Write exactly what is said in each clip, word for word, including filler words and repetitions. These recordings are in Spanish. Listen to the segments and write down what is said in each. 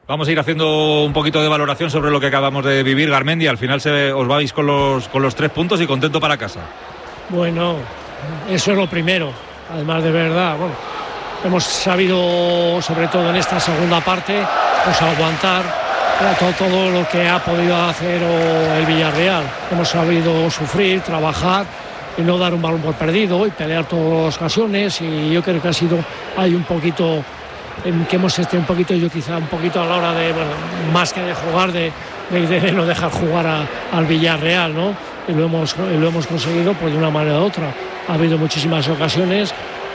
Vamos a ir haciendo un poquito de valoración sobre lo que acabamos de vivir, Garmendia. Al final se, os vais con los, con los tres puntos y contento para casa. Bueno, eso es lo primero. Además, de verdad, bueno, hemos sabido, sobre todo en esta segunda parte, pues aguantar todo, todo lo que ha podido hacer el Villarreal. Hemos sabido sufrir, trabajar y no dar un balón por perdido y pelear todas las ocasiones. Y yo creo que ha sido, hay un poquito, en que hemos estado un poquito, yo quizá un poquito a la hora de, bueno, más que de jugar, de, de, de no dejar jugar a, al Villarreal, ¿no? Y lo hemos, lo hemos conseguido pues de una manera u otra. Ha habido muchísimas ocasiones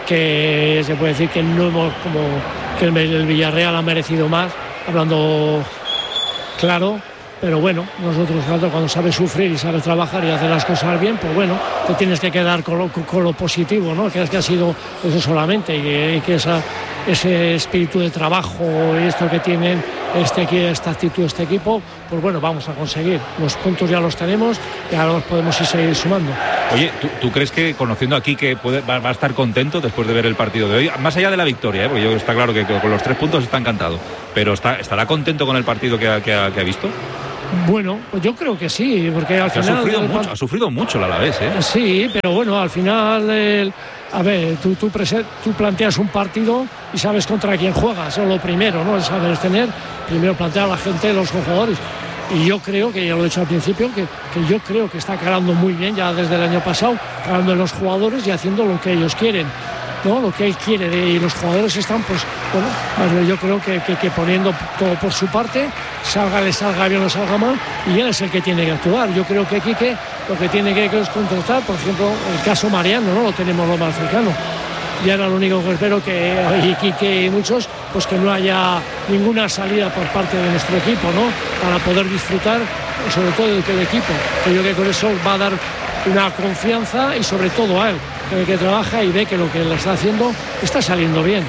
que se puede decir que no hemos, como que el, el Villarreal ha merecido más, hablando claro, pero bueno, nosotros cuando sabes sufrir y sabes trabajar y hacer las cosas bien, pues bueno, te tienes que quedar con lo, con lo positivo, ¿no? Que es que ha sido eso solamente, y, y que esa, ese espíritu de trabajo y esto que tienen este, esta actitud, este equipo, pues bueno, vamos a conseguir. Los puntos ya los tenemos y ahora los podemos ir seguir sumando. Oye, ¿tú, tú crees que, conociendo aquí, que puede, va, va a estar contento después de ver el partido de hoy? Más allá de la victoria, ¿eh? Porque yo, está claro que, que con los tres puntos está encantado, pero está, ¿estará contento con el partido que ha, que ha, que ha visto? Bueno, pues yo creo que sí, porque al que final... Ha sufrido, mucho, ha sufrido mucho el Alavés, ¿eh? Sí, pero bueno, al final... El... A ver, tú, tú, tú planteas un partido y sabes contra quién juegas, eso es lo primero, ¿no? El saber tener, primero plantear a la gente, los jugadores. Y yo creo, que ya lo he dicho al principio, que, que yo creo que está calando muy bien ya desde el año pasado, calando en los jugadores y haciendo lo que ellos quieren, ¿no? Lo que él quiere, de, y los jugadores están, pues, bueno, pues yo creo que, que, que poniendo todo por su parte, salga, le salga bien o salga mal, y él es el que tiene que actuar. Yo creo que Quique lo que tiene que, que es contratar, por ejemplo, el caso Mariano, ¿no? Lo tenemos lo más cercano. Y ahora lo único que espero que, y Quique y muchos, pues que no haya ninguna salida por parte de nuestro equipo, ¿no? Para poder disfrutar, sobre todo del equipo. Que yo creo que con eso va a dar una confianza, y sobre todo a él, que, que trabaja y ve que lo que le está haciendo está saliendo bien.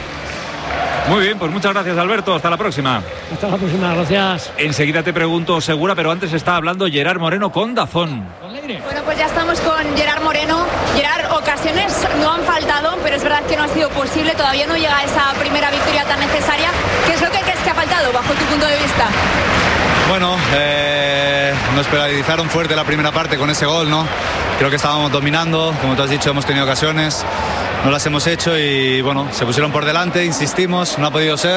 Muy bien, pues muchas gracias, Alberto, hasta la próxima. Hasta la próxima, gracias. Enseguida te pregunto, Segura, pero antes está hablando Gerard Moreno con Dazón. Bueno, pues ya estamos con Gerard Moreno. Gerard, ocasiones no han faltado, pero es verdad que no ha sido posible, todavía no llega a esa primera victoria tan necesaria. ¿Qué es lo que crees que ha faltado, bajo tu punto de vista? Bueno, eh, nos penalizaron fuerte la primera parte con ese gol, ¿no? Creo que estábamos dominando, como tú has dicho, hemos tenido ocasiones, no las hemos hecho y bueno, se pusieron por delante, insistimos, no ha podido ser.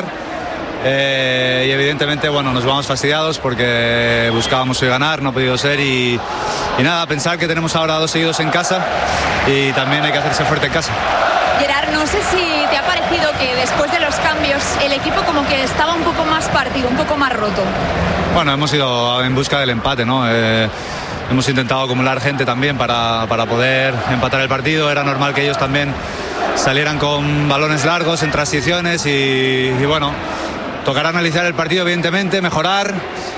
Eh, y evidentemente, bueno, nos vamos fastidiados porque buscábamos hoy ganar, no ha podido ser y, y nada, pensar que tenemos ahora dos seguidos en casa y también hay que hacerse fuerte en casa. Gerard, no sé si te ha parecido que después de los cambios el equipo como que estaba un poco más partido, un poco más roto. Bueno, hemos ido en busca del empate, ¿no? Eh, hemos intentado acumular gente también para, para poder empatar el partido. Era normal que ellos también salieran con balones largos en transiciones y, y bueno, tocará analizar el partido evidentemente, mejorar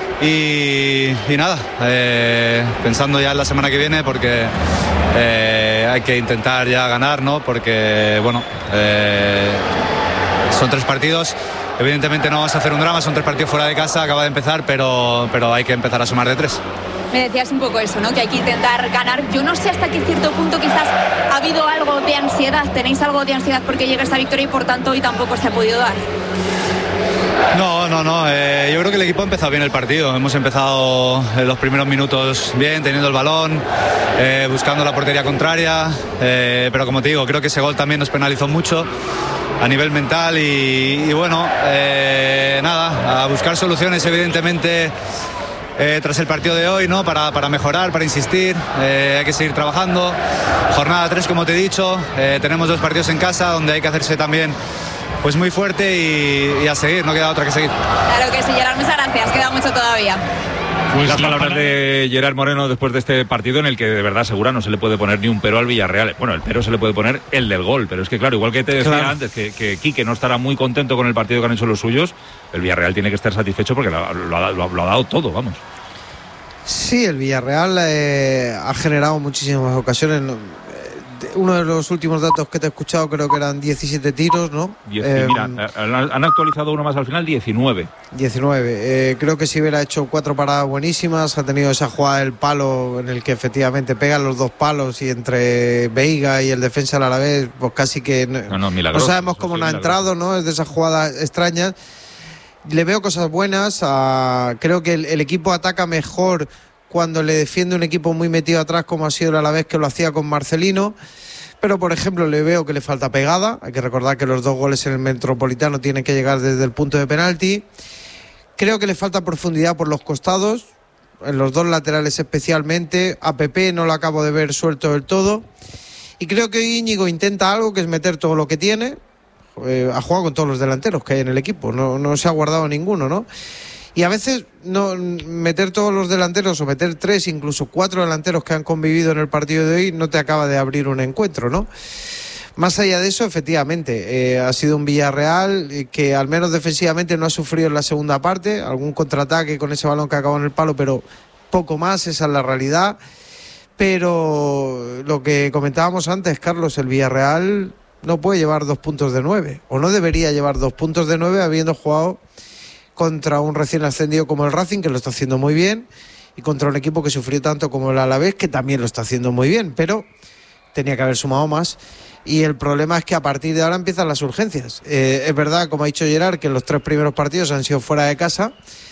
y, y nada, eh, pensando ya en la semana que viene porque eh, hay que intentar ya ganar, ¿no? Porque bueno, eh, son tres partidos. Evidentemente no vamos a hacer un drama, son tres partidos fuera de casa, acaba de empezar, pero, pero hay que empezar a sumar de tres. Me decías un poco eso, ¿no? Que hay que intentar ganar. Yo no sé hasta qué cierto punto quizás ha habido algo de ansiedad, tenéis algo de ansiedad porque llega esta victoria y por tanto hoy tampoco se ha podido dar. No, no, no. Eh, yo creo que el equipo ha empezado bien el partido. Hemos empezado en los primeros minutos bien, teniendo el balón, eh, buscando la portería contraria, eh, pero como te digo, creo que ese gol también nos penalizó mucho a nivel mental y, y bueno, eh, nada, a buscar soluciones evidentemente eh, tras el partido de hoy, ¿no? Para, para mejorar, para insistir, eh, hay que seguir trabajando. Jornada tres, como te he dicho, eh, tenemos dos partidos en casa donde hay que hacerse también pues muy fuerte y, y a seguir, no queda otra que seguir. Claro que sí, Gerard, muchas gracias, queda mucho todavía. Pues las palabras de Gerard Moreno después de este partido en el que de verdad Segura no se le puede poner ni un pero al Villarreal. Bueno, el pero se le puede poner el del gol, pero es que claro, igual que te decía claro. antes que, que Quique no estará muy contento con el partido que han hecho los suyos, el Villarreal tiene que estar satisfecho porque lo, lo, lo, lo, lo ha dado todo, vamos. Sí, el Villarreal eh, ha generado muchísimas ocasiones. Uno de los últimos datos que te he escuchado creo que eran diecisiete tiros, ¿no? Diez, eh, mira, han actualizado uno más al final, diecinueve. diecinueve. Eh, creo que si hubiera hecho cuatro paradas buenísimas, ha tenido esa jugada del palo en el que efectivamente pegan los dos palos y entre Veiga y el defensa al Alavés, pues casi que no, no, no, no sabemos cómo no ha entrado, ¿no? Es de esas jugadas extrañas. le veo cosas buenas. A, creo que el, el equipo ataca mejor cuando le defiende un equipo muy metido atrás, como ha sido el Alavés, que lo hacía con Marcelino. Pero, por ejemplo, le veo que le falta pegada. Hay que recordar que los dos goles en el Metropolitano tienen que llegar desde el punto de penalti. Creo que le falta profundidad por los costados, en los dos laterales especialmente. A Pepe no lo acabo de ver suelto del todo. Y creo que Íñigo intenta algo, que es meter todo lo que tiene. Eh, ha jugado con todos los delanteros que hay en el equipo. No, no se ha guardado ninguno, ¿no? Y a veces no meter todos los delanteros o meter tres, incluso cuatro delanteros que han convivido en el partido de hoy, no te acaba de abrir un encuentro, ¿no? Más allá de eso, efectivamente, eh, ha sido un Villarreal que al menos defensivamente no ha sufrido en la segunda parte, algún contraataque con ese balón que acabó en el palo, pero poco más, esa es la realidad. Pero lo que comentábamos antes, Carlos, el Villarreal no puede llevar dos puntos de nueve, o no debería llevar dos puntos de nueve habiendo jugado contra un recién ascendido como el Racing, que lo está haciendo muy bien, y contra un equipo que sufrió tanto como el Alavés, que también lo está haciendo muy bien, pero tenía que haber sumado más. Y el problema es que a partir de ahora empiezan las urgencias. Eh, es verdad, como ha dicho Gerard, que los tres primeros partidos han sido fuera de casa,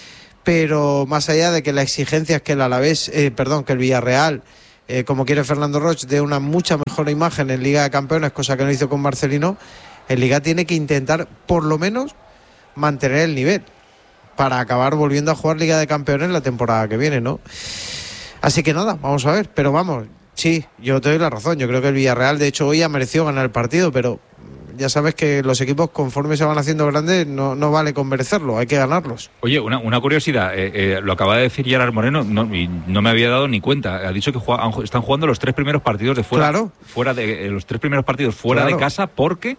pero más allá de que la exigencia es que el Alavés, eh, perdón, que el Villarreal, eh, como quiere Fernando Roch, dé una mucha mejor imagen en Liga de Campeones, cosa que no hizo con Marcelino, en Liga tiene que intentar por lo menos mantener el nivel para acabar volviendo a jugar Liga de Campeones la temporada que viene, ¿no? Así que nada, vamos a ver, pero vamos, sí, yo te doy la razón, yo creo que el Villarreal de hecho hoy ha merecido ganar el partido, pero ya sabes que los equipos conforme se van haciendo grandes no, no vale con merecerlo, hay que ganarlos. Oye, una, una curiosidad, eh, eh, lo acaba de decir Gerard Moreno no, y no me había dado ni cuenta, ha dicho que juega, están jugando los tres primeros partidos de fuera, claro. fuera de, eh, los tres primeros partidos fuera claro. de casa, porque...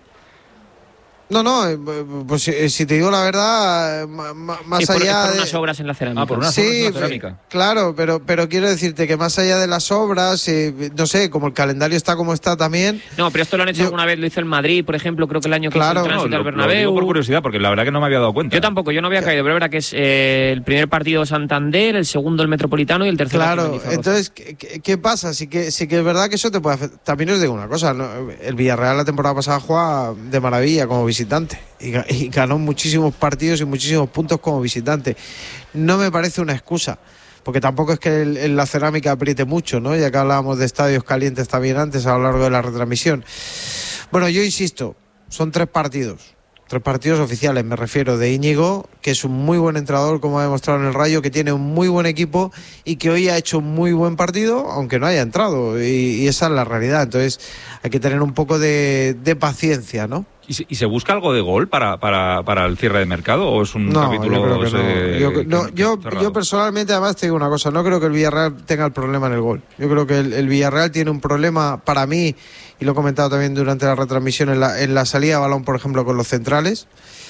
No, no, pues si, si te digo la verdad, más sí, por, allá por de... unas obras en la cerámica. Ah, por unas sí, obras en la cerámica. Claro, pero, pero quiero decirte que más allá de las obras, eh, no sé, como el calendario está como está también... No, pero esto lo han hecho yo... alguna vez, lo hizo el Madrid, por ejemplo, creo que el año que claro, hizo el tránsito no, al Bernabéu. Lo digo por curiosidad, porque la verdad que no me había dado cuenta. Yo tampoco, yo no había caído, pero es verdad que es eh, el primer partido Santander, el segundo el Metropolitano y el tercero... Claro, entonces, ¿qué, qué pasa? Sí que, sí que es verdad que eso te puede afectar. También os digo una cosa, ¿no? El Villarreal la temporada pasada juega de maravilla como visitante. Y, y ganó muchísimos partidos y muchísimos puntos como visitante. No me parece una excusa, porque tampoco es que el, el, la cerámica apriete mucho, ¿no? Ya que hablábamos de estadios calientes también antes a lo largo de la retransmisión. Bueno, yo insisto, son tres partidos. Tres partidos oficiales, me refiero, de Íñigo, que es un muy buen entrenador, como ha demostrado en el Rayo, que tiene un muy buen equipo y que hoy ha hecho un muy buen partido, aunque no haya entrado, y, y esa es la realidad. Entonces hay que tener un poco de, de paciencia, ¿no? ¿Y se, ¿Y se busca algo de gol para, para, para el cierre de mercado o es un no, capítulo? Yo, creo que ese, no. Yo, no, que, yo, que yo personalmente, además te digo una cosa, no creo que el Villarreal tenga el problema en el gol. Yo creo que el, el Villarreal tiene un problema, para mí, y lo he comentado también durante la retransmisión, en la, en la salida de balón, por ejemplo, con los centrales.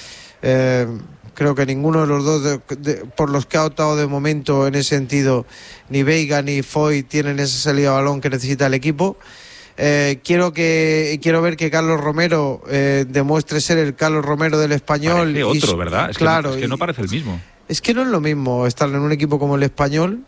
Eh, creo que ninguno de los dos de, de, por los que ha optado de momento en ese sentido, ni Veiga ni Foy tienen esa salida de balón que necesita el equipo. Eh, quiero que quiero ver que Carlos Romero eh, demuestre ser el Carlos Romero del Español. Parece otro, y, ¿verdad? Es, claro, que no, es que no parece el mismo. Es que no es lo mismo estar en un equipo como el Español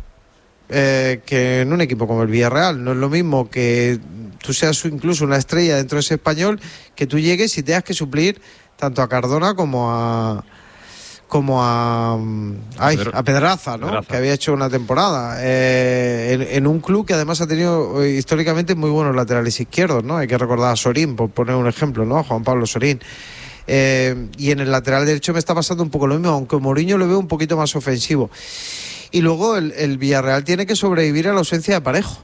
eh, que en un equipo como el Villarreal. No es lo mismo que tú seas incluso una estrella dentro de ese Español, que tú llegues y tengas que suplir tanto a Cardona como a como a ay, a Pedraza, ¿no? Pedraza. Que había hecho una temporada eh, en, en un club que además ha tenido eh, históricamente muy buenos laterales izquierdos, ¿no? Hay que recordar a Sorín, por poner un ejemplo, ¿no? Juan Pablo Sorín. Eh, y en el lateral derecho me está pasando un poco lo mismo, aunque Mourinho lo veo un poquito más ofensivo. Y luego el, el Villarreal tiene que sobrevivir a la ausencia de Parejo.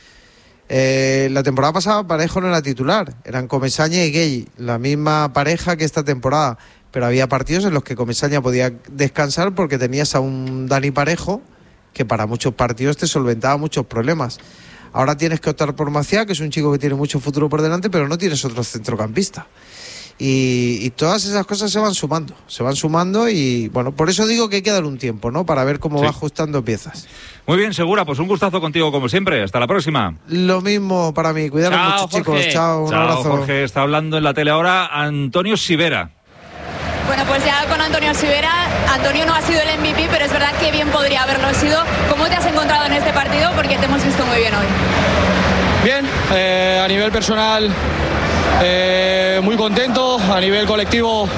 Eh, la temporada pasada Parejo no era titular, eran Comesaña y Gueye, la misma pareja que esta temporada, pero había partidos en los que Comesaña podía descansar porque tenías a un Dani Parejo que para muchos partidos te solventaba muchos problemas. Ahora tienes que optar por Maciá, que es un chico que tiene mucho futuro por delante, pero no tienes otro centrocampista. Y, y todas esas cosas se van sumando, se van sumando y bueno, por eso digo que hay que dar un tiempo, ¿no? Para ver cómo sí. va ajustando piezas. Muy bien, Segura, pues un gustazo contigo como siempre, hasta la próxima. Lo mismo para mí, cuidaros Chao, mucho, Jorge. chicos, chao, un Chao, abrazo. Jorge, está hablando en la tele ahora Antonio Sivera. Bueno, pues ya con Antonio Sivera, Antonio no ha sido el M V P, pero es verdad que bien podría haberlo sido. ¿Cómo te has encontrado en este partido? Porque te hemos visto muy bien hoy. Bien, eh, a nivel personal eh, muy contento, a nivel colectivo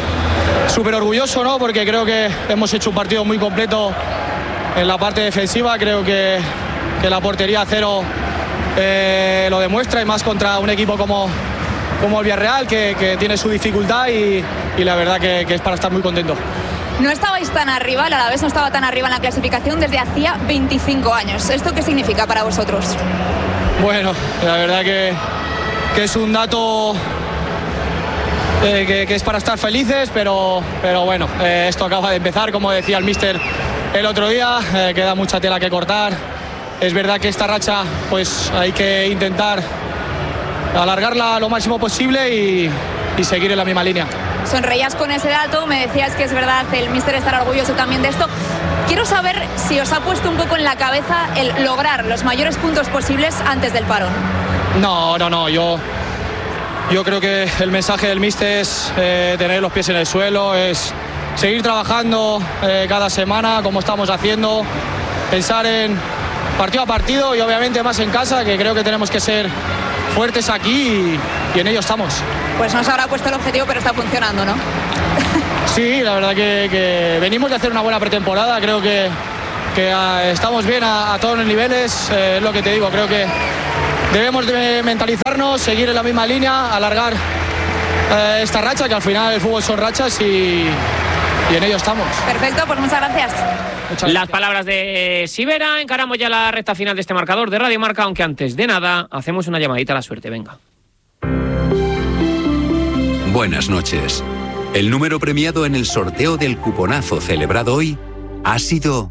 súper orgulloso, ¿no? Porque creo que hemos hecho un partido muy completo en la parte defensiva. Creo que, que la portería a cero eh, lo demuestra, y más contra un equipo como, como el Villarreal, que, que tiene su dificultad, y, y la verdad que, que es para estar muy contento. No estabais tan arriba, el Alavés no estaba tan arriba en la clasificación desde hacía veinticinco años. ¿Esto qué significa para vosotros? Bueno, la verdad que, que es un dato eh, que, que es para estar felices, pero, pero bueno, eh, esto acaba de empezar, como decía el míster el otro día, eh, queda mucha tela que cortar. Es verdad que esta racha pues hay que intentar alargarla lo máximo posible y, y seguir en la misma línea. Sonreías con ese dato, me decías que es verdad, el míster estará orgulloso también de esto. Quiero saber si os ha puesto un poco en la cabeza el lograr los mayores puntos posibles antes del parón. No, no, no, yo, yo creo que el mensaje del míster es eh, tener los pies en el suelo, es seguir trabajando eh, cada semana como estamos haciendo, pensar en partido a partido y obviamente más en casa, que creo que tenemos que ser fuertes aquí y, y en ello estamos. Pues no se habrá puesto el objetivo, pero está funcionando, ¿no? Sí, la verdad que, que venimos de hacer una buena pretemporada, creo que, que a, estamos bien a, a todos los niveles, eh, es lo que te digo, creo que debemos de mentalizarnos, seguir en la misma línea, alargar eh, esta racha, que al final el fútbol son rachas y, y en ello estamos. Perfecto, pues muchas gracias. Muchas gracias. Las palabras de Sivera. Encaramos ya la recta final de este marcador de Radio Marca, aunque antes de nada hacemos una llamadita a la suerte, venga. Buenas noches. El número premiado en el sorteo del cuponazo celebrado hoy ha sido...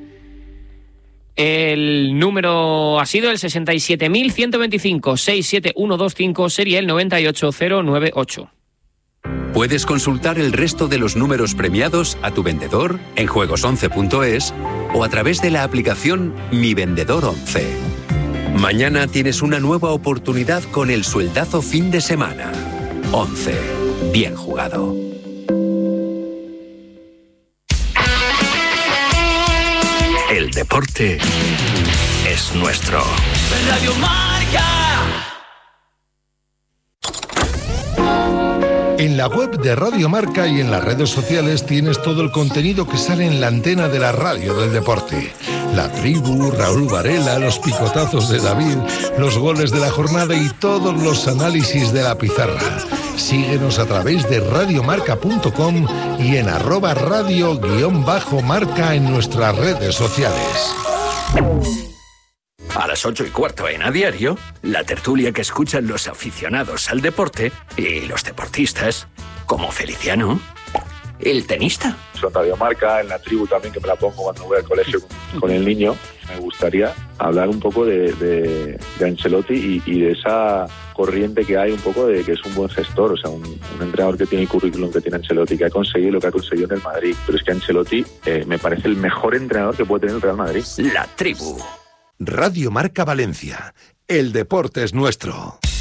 El número ha sido el sesenta y siete mil ciento veinticinco, seis siete uno dos cinco, serie el noventa y ocho cero nueve ocho. Puedes consultar el resto de los números premiados a tu vendedor en juegos once punto es o a través de la aplicación Mi Vendedor once. Mañana tienes una nueva oportunidad con el sueldazo fin de semana. once. Bien jugado. El deporte es nuestro. Radio Marca. En la web de Radio Marca y en las redes sociales tienes todo el contenido que sale en la antena de la radio del deporte. La tribu, Raúl Varela, los picotazos de David, los goles de la jornada y todos los análisis de la pizarra. Síguenos a través de radiomarca punto com y en arroba radio guión bajo marca en nuestras redes sociales. A las ocho y cuarto en A Diario, la tertulia que escuchan los aficionados al deporte y los deportistas, como Feliciano, el tenista. Son Radio Marca, en la tribu también, que me la pongo cuando voy al colegio con, con el niño. Me gustaría hablar un poco de, de, de Ancelotti y, y de esa corriente que hay un poco de que es un buen gestor, o sea, un, un entrenador que tiene el currículum que tiene Ancelotti, que ha conseguido lo que ha conseguido en el Madrid. Pero es que Ancelotti eh, me parece el mejor entrenador que puede tener el Real Madrid. La tribu. Radio Marca Valencia. El deporte es nuestro.